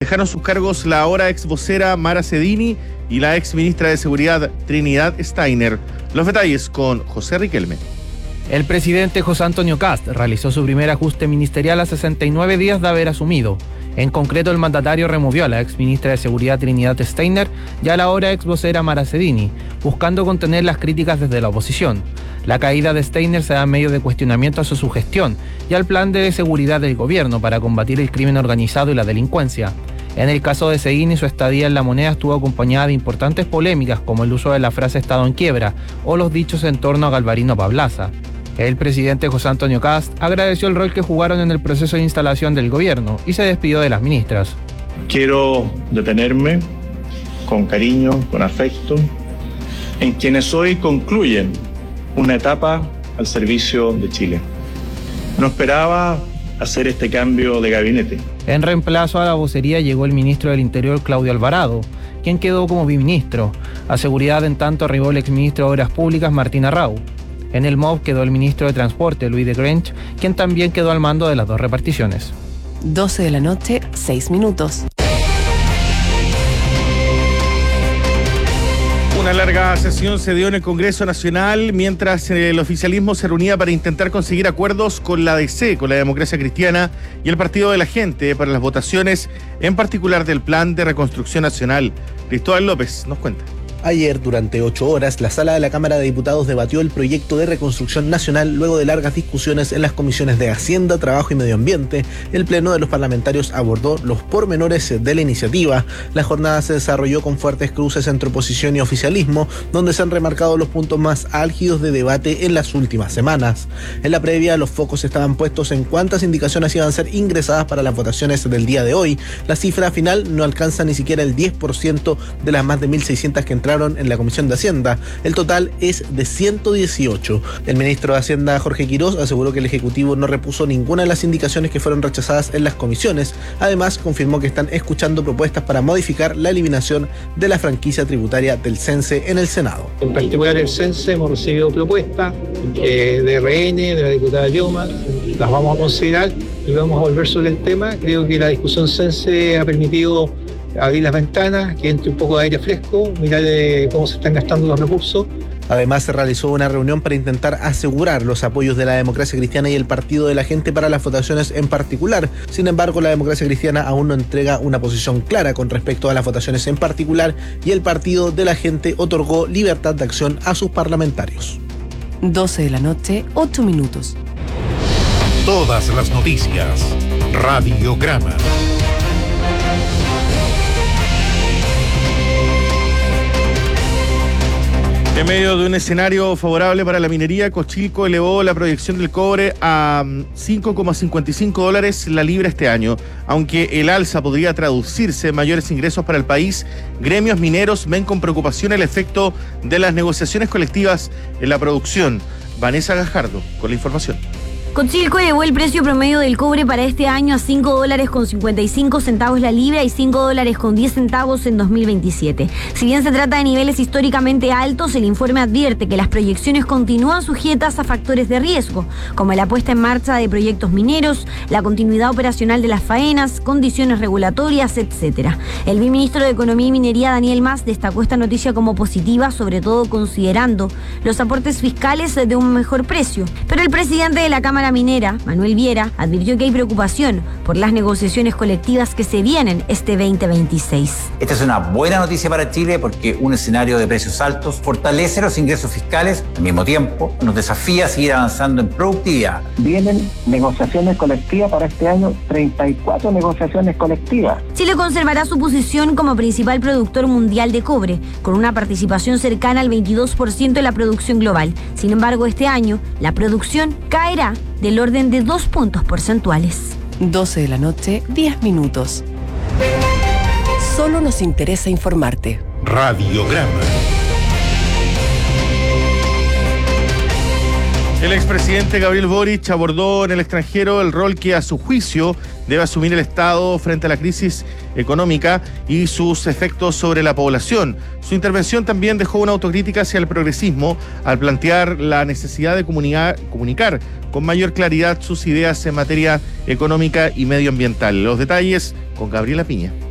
dejaron sus cargos la ahora ex vocera Mara Sedini y la ex ministra de Seguridad Trinidad Steiner. Los detalles con José Riquelme. El presidente José Antonio Kast realizó su primer ajuste ministerial a 69 días de haber asumido. En concreto, el mandatario removió a la ex ministra de Seguridad Trinidad Steiner y a la ahora ex vocera Mara Sedini, buscando contener las críticas desde la oposición. La caída de Steiner se da en medio de cuestionamientos a su gestión y al plan de seguridad del gobierno para combatir el crimen organizado y la delincuencia. En el caso de Sedini, su estadía en La Moneda estuvo acompañada de importantes polémicas como el uso de la frase Estado en quiebra o los dichos en torno a Galvarino Pablaza. El presidente José Antonio Kast agradeció el rol que jugaron en el proceso de instalación del gobierno y se despidió de las ministras. Quiero detenerme con cariño, con afecto, en quienes hoy concluyen una etapa al servicio de Chile. No esperaba hacer este cambio de gabinete. En reemplazo a la vocería llegó el ministro del Interior, Claudio Alvarado, quien quedó como biministro. A seguridad, en tanto, arribó el exministro de Obras Públicas, Martín Arrau. En el MOB quedó el ministro de Transporte, Luis de Grench, quien también quedó al mando de las dos reparticiones. 12 de la noche, 6 minutos. Una larga sesión se dio en el Congreso Nacional mientras el oficialismo se reunía para intentar conseguir acuerdos con la DC, con la Democracia Cristiana y el Partido de la Gente para las votaciones, en particular del Plan de Reconstrucción Nacional. Cristóbal López nos cuenta. Ayer, durante 8 horas, la sala de la Cámara de Diputados debatió el proyecto de reconstrucción nacional luego de largas discusiones en las comisiones de Hacienda, Trabajo y Medio Ambiente. El Pleno de los Parlamentarios abordó los pormenores de la iniciativa. La jornada se desarrolló con fuertes cruces entre oposición y oficialismo, donde se han remarcado los puntos más álgidos de debate en las últimas semanas. En la previa, los focos estaban puestos en cuántas indicaciones iban a ser ingresadas para las votaciones del día de hoy. La cifra final no alcanza ni siquiera el 10% de las más de 1.600 que entraron en la Comisión de Hacienda. El total es de 118. El ministro de Hacienda, Jorge Quirós, aseguró que el Ejecutivo no repuso ninguna de las indicaciones que fueron rechazadas en las comisiones. Además, confirmó que están escuchando propuestas para modificar la eliminación de la franquicia tributaria del CENSE en el Senado. En particular el CENSE hemos recibido propuestas de RN, de la diputada Lloma, las vamos a considerar y vamos a volver sobre el tema. Creo que la discusión CENSE ha permitido abrir las ventanas, que entre un poco de aire fresco, mirar cómo se están gastando los recursos. Además, se realizó una reunión para intentar asegurar los apoyos de la Democracia Cristiana y el Partido de la Gente para las votaciones en particular. Sin embargo, la Democracia Cristiana aún no entrega una posición clara con respecto a las votaciones en particular y el Partido de la Gente otorgó libertad de acción a sus parlamentarios. 12 de la noche, 8 minutos. Todas las noticias. Radiograma. En medio de un escenario favorable para la minería, Cochilco elevó la proyección del cobre a $5,55 la libra este año. Aunque el alza podría traducirse en mayores ingresos para el país, gremios mineros ven con preocupación el efecto de las negociaciones colectivas en la producción. Vanessa Gajardo con la información. Cochilco elevó el precio promedio del cobre para este año a $5.55 la libra y $5.10 en 2027. Si bien se trata de niveles históricamente altos, el informe advierte que las proyecciones continúan sujetas a factores de riesgo, como la puesta en marcha de proyectos mineros, la continuidad operacional de las faenas, condiciones regulatorias, etc. El viceministro de Economía y Minería, Daniel Mas, destacó esta noticia como positiva, sobre todo considerando los aportes fiscales de un mejor precio. Pero el presidente de la Cámara Minera, Manuel Viera, advirtió que hay preocupación por las negociaciones colectivas que se vienen este 2026. Esta es una buena noticia para Chile porque un escenario de precios altos fortalece los ingresos fiscales, al mismo tiempo nos desafía a seguir avanzando en productividad. Vienen negociaciones colectivas para este año, 34 negociaciones colectivas. Chile conservará su posición como principal productor mundial de cobre, con una participación cercana al 22% de la producción global. Sin embargo, este año la producción caerá del orden de 2 puntos porcentuales. 12 de la noche, 10 minutos. Solo nos interesa informarte. Radiograma. El expresidente Gabriel Boric abordó en el extranjero el rol que a su juicio debe asumir el Estado frente a la crisis económica y sus efectos sobre la población. Su intervención también dejó una autocrítica hacia el progresismo al plantear la necesidad de comunicar con mayor claridad sus ideas en materia económica y medioambiental. Los detalles con Gabriela Piña.